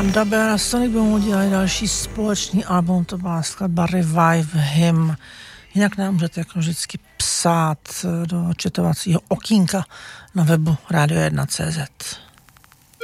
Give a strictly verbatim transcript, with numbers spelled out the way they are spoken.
Dabera Sonic budou udělat další společný album, to byla skladba Revive Him. Jinak nám můžete jako vždycky psát do četovacího okýnka na webu radio jedna tečka cé zet.